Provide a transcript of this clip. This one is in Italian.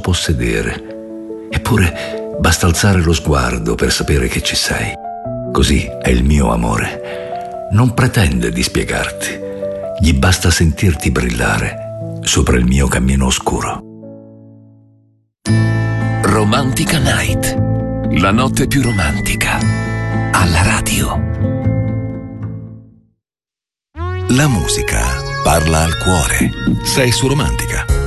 possedere. Eppure basta alzare lo sguardo per sapere che ci sei. Così è il mio amore. Non pretende di spiegarti. Gli basta sentirti brillare sopra il mio cammino oscuro. Romantica Night. La notte più romantica. Alla radio. La musica parla al cuore. Sei su Romantica.